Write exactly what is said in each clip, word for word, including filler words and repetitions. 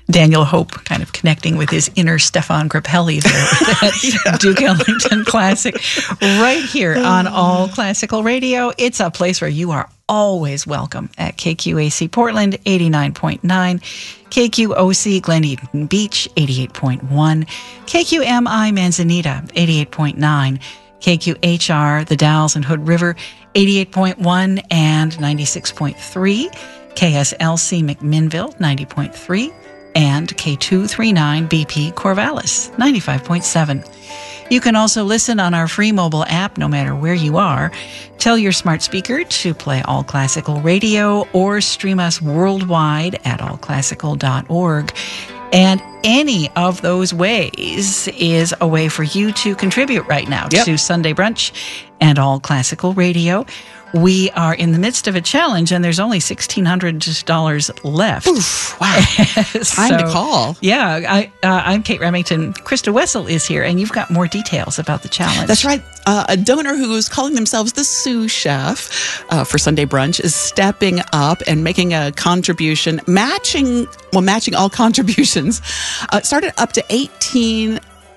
Daniel Hope kind of connecting with his inner Stefan Grappelli there at Duke Ellington Classic. Right here on All Classical Radio. It's a place where you are always welcome at K Q A C Portland, eighty-nine point nine, K Q O C Glen Eden Beach, eighty-eight point one, K Q M I Manzanita, eighty-eight point nine, K Q H R The Dalles and Hood River, eighty-eight point one and ninety-six point three, K S L C McMinnville, ninety point three, and K two thirty-nine B P Corvallis, ninety-five point seven. You can also listen on our free mobile app no matter where you are. Tell your smart speaker to play All Classical Radio or stream us worldwide at all classical dot org. And any of those ways is a way for you to contribute right now yep. to Sunday Brunch and All Classical Radio. We are in the midst of a challenge, and there's only sixteen hundred dollars left. Oof, wow. Time so, to call. Yeah, I, uh, I'm Kate Remington. Krista Wessel is here, and you've got more details about the challenge. That's right. Uh, a donor who is calling themselves the sous chef uh, for Sunday Brunch is stepping up and making a contribution, matching, well, matching all contributions. Uh, started up to eighteen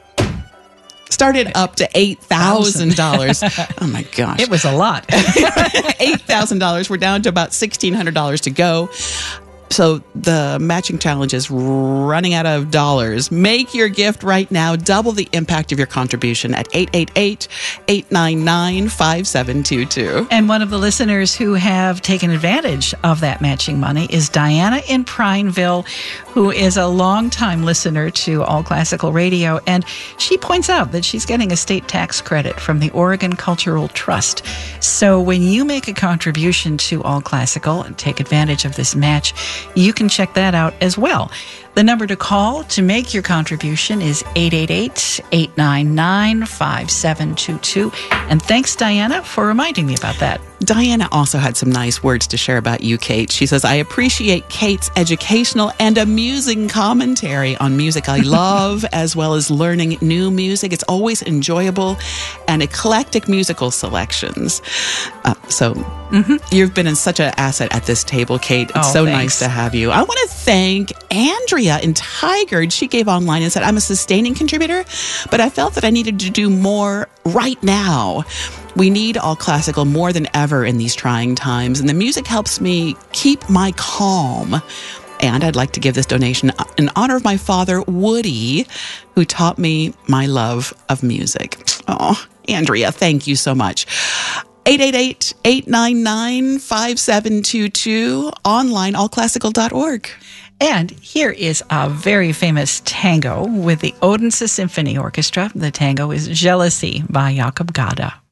Started up to eight thousand dollars. Oh, my gosh. It was a lot. eight thousand dollars. We're down to about sixteen hundred dollars to go. So the matching challenge is running out of dollars. Make your gift right now. Double the impact of your contribution at eight eight eight, eight nine nine, five seven two two. And one of the listeners who have taken advantage of that matching money is Diana in Prineville, who is a longtime listener to All Classical Radio. And she points out that she's getting a state tax credit from the Oregon Cultural Trust. So when you make a contribution to All Classical and take advantage of this match, you can check that out as well. The number to call to make your contribution is eight eight eight, eight nine nine, five seven two two. And thanks, Diana, for reminding me about that. Diana also had some nice words to share about you, Kate. She says, I appreciate Kate's educational and amusing commentary on music I love, as well as learning new music. It's always enjoyable and eclectic musical selections. Uh, so mm-hmm. you've been in such an asset at this table, Kate. It's oh, so thanks. nice to have you. I want to thank Andrea in Tigard. She gave online and said, I'm a sustaining contributor, but I felt that I needed to do more right now. We need All Classical more than ever in these trying times, and the music helps me keep my calm. And I'd like to give this donation in honor of my father, Woody, who taught me my love of music. Oh, Andrea, thank you so much. eight eight eight, eight nine nine, five seven two two, online, all classical dot org. And here is a very famous tango with the Odense Symphony Orchestra. The tango is Jealousy by Jakob Gada.